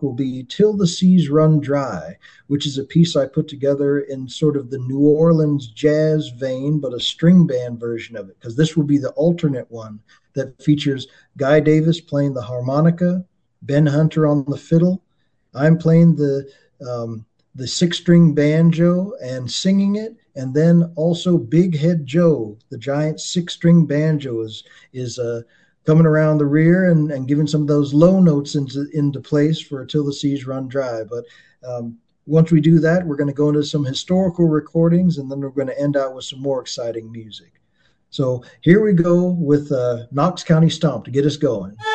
will be Till the Seas Run Dry, which is a piece I put together in sort of the New Orleans jazz vein, but a string band version of it, because this will be the alternate one that features Guy Davis playing the harmonica, Ben Hunter on the fiddle. I'm playing the six string banjo and singing it, and then also Big Head Joe, the giant six string banjo, is coming around the rear and giving some of those low notes into place for Till the Seas Run Dry. But once we do that, we're going to go into some historical recordings, and then we're going to end out with some more exciting music. So here we go with Knox County Stomp to get us going.